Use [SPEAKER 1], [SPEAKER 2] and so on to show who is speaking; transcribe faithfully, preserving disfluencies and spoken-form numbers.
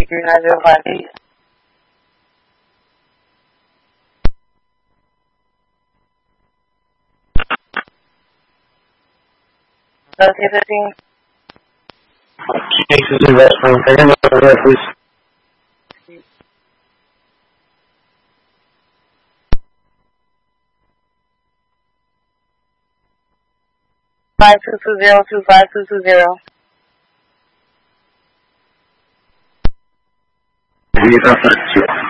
[SPEAKER 1] three nine zero five eight. Okay, fifteen.
[SPEAKER 2] Cases in restroom. Can I have a red, please?
[SPEAKER 1] Five two two zero two five two two zero.
[SPEAKER 2] Can you talk to